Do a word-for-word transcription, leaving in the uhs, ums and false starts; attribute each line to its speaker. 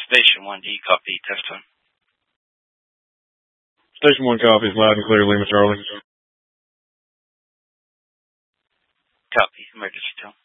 Speaker 1: Station one, do you copy? Test time.
Speaker 2: Station one copies loud and clear, Lima Charlie.
Speaker 1: Copy. Emergency tone.